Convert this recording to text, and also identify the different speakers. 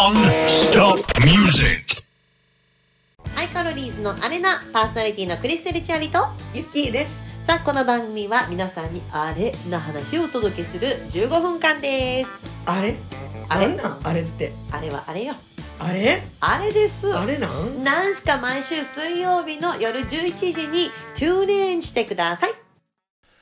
Speaker 1: Non-stop music.
Speaker 2: ハイカロリーズのアレナパーソナリティのクリステル・チャーリと
Speaker 3: ゆきです。
Speaker 2: さあこの番組は皆さんにあれな話をお届けする15分間です。
Speaker 3: あれ
Speaker 2: あれ
Speaker 3: なんあれって
Speaker 2: あれはあれよ、
Speaker 3: あれ
Speaker 2: あれです
Speaker 3: あれなん
Speaker 2: 何しか毎週水曜日の夜11時にチューンインしてください。